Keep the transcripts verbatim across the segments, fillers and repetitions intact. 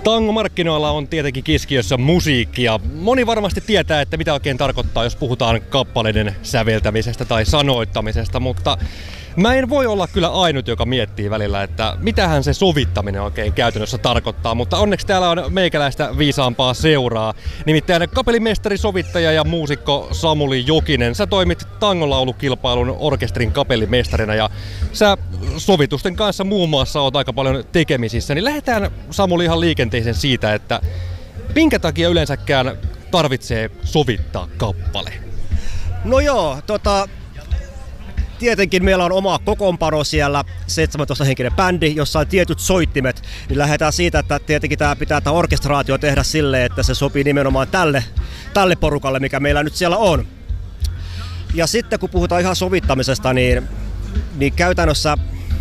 Tangomarkkinoilla on tietenkin keskiössä musiikki ja moni varmasti tietää, että mitä oikein tarkoittaa, jos puhutaan kappaleiden säveltämisestä tai sanoittamisesta, mutta mä en voi olla kyllä ainut, joka miettii välillä, että mitähän se sovittaminen oikein käytännössä tarkoittaa, mutta onneksi täällä on meikäläistä viisaampaa seuraa. Nimittäin kapellimestari, sovittaja ja muusikko Samuli Jokinen, sä toimit tangolaulukilpailun orkesterin kapellimestarina ja sä sovitusten kanssa muun muassa oot aika paljon tekemisissä, niin lähdetään Samuli ihan liikenteeseen siitä, että minkä takia yleensäkään tarvitsee sovittaa kappale? No joo, tota... Tietenkin meillä on oma kokoonpano siellä, seitsemäntoista henkinen bändi, jossa on tietyt soittimet, niin lähdetään siitä, että tietenkin tämä pitää tämä orkestraatio tehdä silleen, että se sopii nimenomaan tälle, tälle porukalle, mikä meillä nyt siellä on. Ja sitten kun puhutaan ihan sovittamisesta, niin, niin käytännössä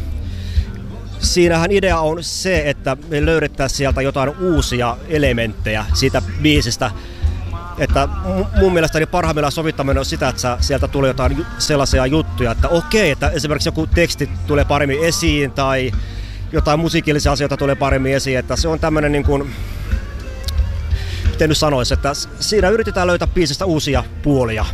siinähän idea on se, että me löydettäisiin sieltä jotain uusia elementtejä siitä biisistä. Että mun mielestäni parhaimmillaan sovittaminen on sitä, että sieltä tulee jotain sellaisia juttuja, että okei, että esimerkiksi joku teksti tulee paremmin esiin tai jotain musiikillisia asioita tulee paremmin esiin, että se on tämmöinen niin kuin, miten nyt sanoisi, että siinä yritetään löytää biisistä uusia puolia.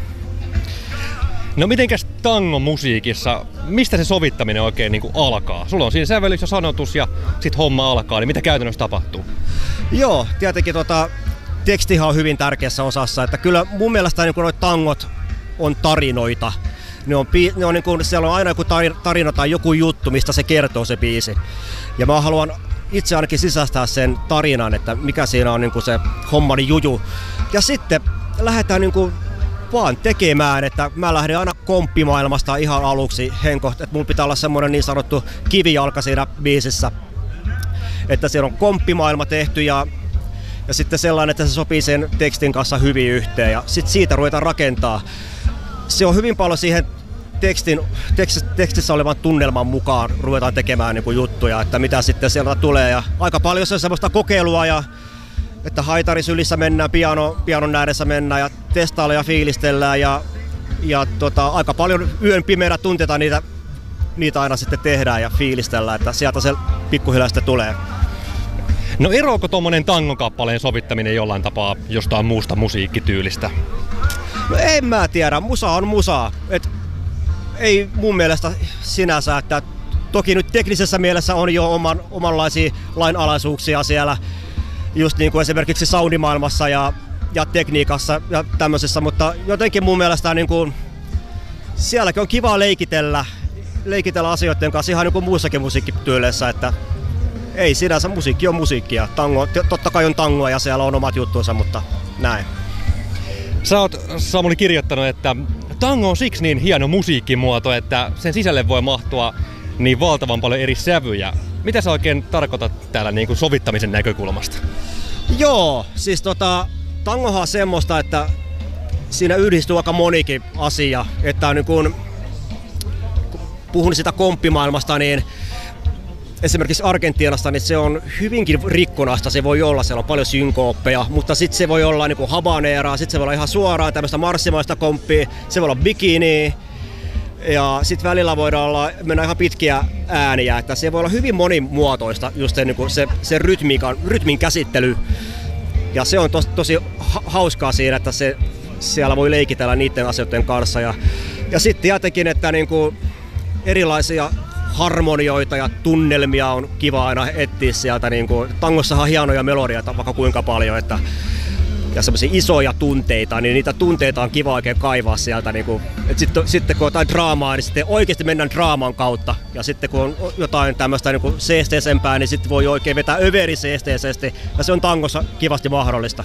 No mitenkäs tangomusiikissa, mistä se sovittaminen oikein niin kuin alkaa? Sulla on siinä sävellys ja sanotus ja sit homma alkaa, niin mitä käytännössä tapahtuu? Joo, tietenkin tota... Tekstihan on hyvin tärkeässä osassa, että kyllä mun mielestä niin nuo tangot on tarinoita. Ne on, ne on niin kuin, siellä on aina joku tarina tai joku juttu, mistä se kertoo se biisi. Ja mä haluan itse ainakin sisäistää sen tarinan, että mikä siinä on niin kuin se hommani juju. Ja sitten lähdetään niin kuin vaan tekemään, että mä lähden aina komppimaailmasta ihan aluksi henkohta, että mun pitää olla semmoinen niin sanottu kivijalka siinä biisissä. Että siellä on komppimaailma tehty ja Ja sitten sellainen, että se sopii sen tekstin kanssa hyvin yhteen ja sitten siitä ruvetaan rakentaa. Se on hyvin paljon siihen tekstin, tekstissä olevan tunnelman mukaan ruvetaan tekemään niin kuin juttuja, että mitä sitten sieltä tulee. Ja aika paljon se on semmoista kokeilua, ja, että haitarisylissä mennään, piano, pianon ääressä mennään ja testaillaan ja fiilistellään. Ja, ja tota, aika paljon yön pimeänä tunteita niitä, niitä aina sitten tehdään ja fiilistellään, että sieltä se pikkuhiljaa sitten tulee. No eroako tommonen tangokappaleen sovittaminen jollain tapaa jostain muusta musiikkityylistä? No en mä tiedä, musa on musa. Et ei mun mielestä sinänsä, että toki nyt teknisessä mielessä on jo oman, omanlaisia lainalaisuuksia siellä, just niin kuin esimerkiksi soundimaailmassa ja, ja tekniikassa ja tämmöisessä, mutta jotenkin mun mielestä niin kuin, sielläkin on kiva leikitellä, leikitellä asioiden kanssa ihan niin kuin muussakin musiikkityyleissä, että ei sinänsä, musiikki on musiikkia. Tango, totta kai on tangoa ja siellä on omat juttuunsa, mutta näin. Sä oot, Samuli, kirjoittanut, että tango on siksi niin hieno musiikkimuoto, että sen sisälle voi mahtua niin valtavan paljon eri sävyjä. Mitä sä oikein tarkoitat täällä niin kuin sovittamisen näkökulmasta? Joo, siis tota, tangohan on semmoista, että siinä yhdistyy aika monikin asia. Että niin kun puhun sitä komppimaailmasta, niin esimerkiksi Argentiinasta, niin se on hyvinkin rikkonaista, se voi olla, siellä on paljon synkooppeja, mutta sitten se voi olla niinku habaneeraa, sitten se voi olla ihan suoraan tämmöistä marssimaista komppia, se voi olla bikini, ja sitten välillä voidaan olla, mennä ihan pitkiä ääniä, että se voi olla hyvin monimuotoista, just se, niinku se, se rytmiikan, rytmin käsittely, ja se on tos, tosi hauskaa siinä, että se, siellä voi leikitellä niiden asioiden kanssa, ja, ja sitten tietenkin, että niinku erilaisia harmonioita ja tunnelmia on kiva aina etsiä sieltä. Niin kuin, tangossahan on hienoja melodioita vaikka kuinka paljon, että, ja semmoisia isoja tunteita, niin niitä tunteita on kiva oikein kaivaa sieltä. Niin kuin, että sitten, sitten kun on jotain draamaa, niin sitten oikeasti mennään draaman kautta. Ja sitten kun on jotain tämmöistä niin kuin seesteisempää, niin sitten voi oikein vetää överiseesteisesti. Ja se on tangossa kivasti mahdollista.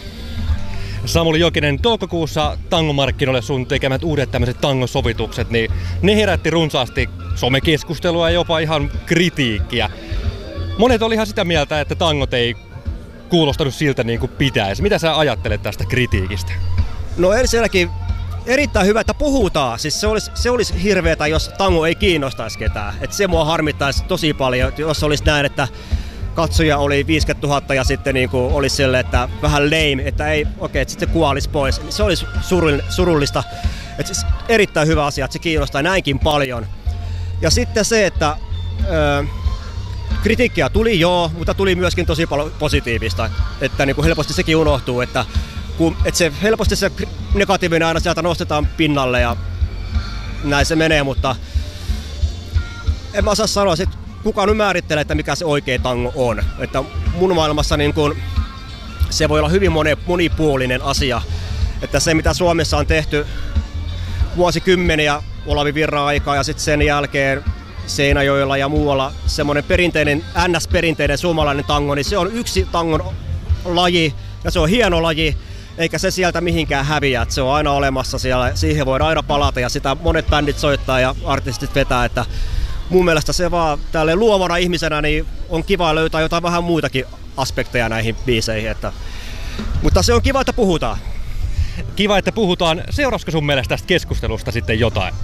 Samuli Jokinen, toukokuussa tangomarkkinoille sun tekemät uudet tämmöiset tangosovitukset, niin ne herätti runsaasti somekeskustelua ja jopa ihan kritiikkiä. Monet oli ihan sitä mieltä, että tangot ei kuulostanut siltä niin kuin pitäisi. Mitä sä ajattelet tästä kritiikistä? No ensinnäkin erittäin hyvä, että puhutaan. Siis se olisi, se olisi hirveetä, jos tango ei kiinnostaisi ketään. Et se mua harmittaisi tosi paljon, jos olisi näin, että katsoja oli viisikymmentätuhatta ja sitten niinku olisi sille, että vähän lame, että ei, okei, että sitten se kuolisi pois. Se olisi surullista. Et siis erittäin hyvä asia, että se kiinnostaa näinkin paljon. Ja sitten se, että öö, kritiikkiä tuli joo, mutta tuli myöskin tosi paljon positiivista, että niin kuin helposti sekin unohtuu, että, kun, että se helposti se negatiivinen aina sieltä nostetaan pinnalle ja näin se menee, mutta en mä osaa sanoa, että kukaan nyt määrittelee, että mikä se oikea tango on. Että mun maailmassa niin kun, se voi olla hyvin monipuolinen asia, että se mitä Suomessa on tehty vuosikymmeniä Olavi Virran aikaa ja sitten sen jälkeen Seinäjoella ja muualla semmoinen perinteinen, N S-perinteinen suomalainen tango, niin se on yksi tangon laji ja se on hieno laji, eikä se sieltä mihinkään häviä, että se on aina olemassa siellä, siihen voidaan aina palata ja sitä monet bändit soittaa ja artistit vetää, että mun mielestä se vaan tälle luovana ihmisenä niin on kiva löytää jotain vähän muitakin aspekteja näihin biiseihin, että, mutta se on kiva, että puhutaan. Kiva, että puhutaan. Seurasko sun mielestä tästä keskustelusta sitten jotain?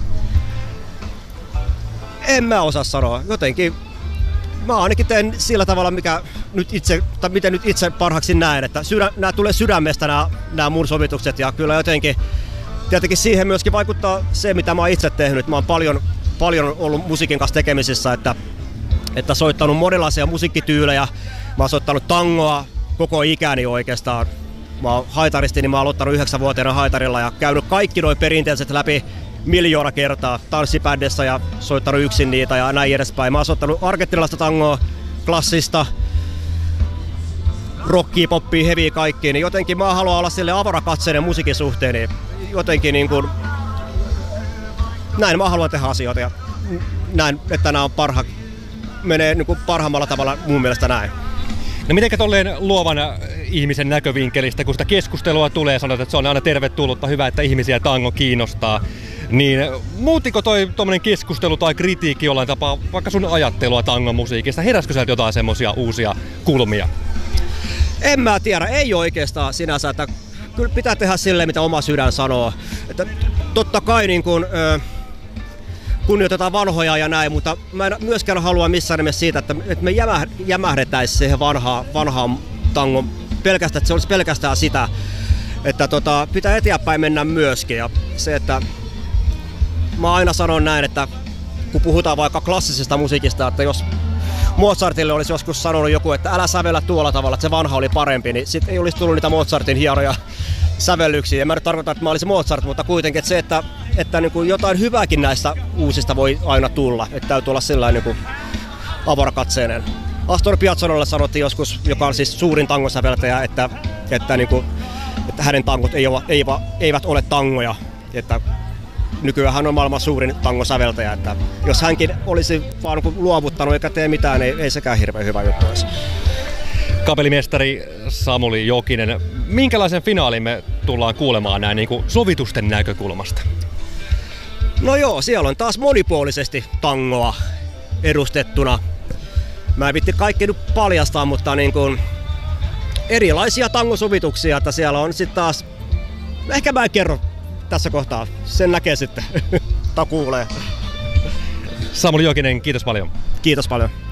En mä osaa sanoa. Jotenkin mä ainakin teen sillä tavalla, mikä nyt itse, tai miten nyt itse parhaaksi näen, että sydä, nämä tulee sydämestä nämä, nämä mun sovitukset ja kyllä jotenkin tietenkin siihen myöskin vaikuttaa se, mitä mä oon itse tehnyt. Mä oon paljon, paljon ollut musiikin kanssa tekemisissä, että, että soittanut monenlaisia musiikkityylejä. Mä oon soittanut tangoa koko ikäni oikeastaan. Mä oon haitaristi, niin mä oon aloittanut yhdeksänvuotiaana haitarilla ja käynyt kaikki nuo perinteiset läpi miljoona kertaa tanssibändissä ja soittanut yksin niitä ja näin edespäin. Mä oon soittanut argentinalaista tangoa, klassista, rockia, poppia, heviä kaikkiin, niin jotenkin mä haluan olla sille avarakatseinen musiikin suhteen, niin jotenkin niin kuin, näin mä haluan tehdä asioita ja näin, että nämä on parha, menee niin kuin parhaimmalla tavalla mun mielestä näin. No mitenkä tolleen luovan ihmisen näkövinkkelistä, kun sitä keskustelua tulee, sanot, että se on aina tervetullutta, hyvä, että ihmisiä tango kiinnostaa, niin muuttiko toi tommonen keskustelu tai kritiikki jollain tapaa vaikka sun ajattelua tangon musiikista? Heräskö sieltä jotain semmosia uusia kulmia? En mä tiedä, ei oikeastaan sinänsä, että kyllä pitää tehdä silleen, mitä oma sydän sanoo. Että totta kai niin kun, ö, kunnioitetaan vanhoja ja näin, mutta mä en myöskään halua missään nimessä siitä, että, että me jämähdetäisiin siihen vanhaan, vanhaan tangon pelkästään, että se olisi pelkästään sitä, että tota, pitää eteenpäin mennä myöskin. Ja se, että mä aina sanon näin, että kun puhutaan vaikka klassisesta musiikista, että jos Mozartille olisi joskus sanonut joku, että älä sävellä tuolla tavalla, että se vanha oli parempi, niin sitten ei olisi tullut niitä Mozartin hienoja sävellyksiä. En mä nyt tarkoita, että mä olisin Mozart, mutta kuitenkin että se, että, että niin kuin jotain hyvääkin näistä uusista voi aina tulla. Että täytyy olla sellainen niin avarakatseinen. Astor Piazzollalle sanottiin joskus, joka on siis suurin tangosäveltäjä, että, että, niin kuin, että hänen tangot ei ole, eivät ole tangoja. Että nykyään hän on maailman suurin tangosäveltäjä. Että jos hänkin olisi vaan luovuttanut eikä tee mitään, niin ei sekään hirveän hyvä juttu olisi. Kapellimestari Samuli Jokinen, minkälaisen finaalin me tullaan kuulemaan näin niin kuin sovitusten näkökulmasta? No joo, siellä on taas monipuolisesti tangoa edustettuna. Mä en vitti kaikki nyt paljastaa, mutta niin kuin erilaisia tangosovituksia, että siellä on sitten taas, ehkä mä en kerro tässä kohtaa, sen näkee sitten, tai kuulee. Samuli Jokinen, kiitos paljon. Kiitos paljon.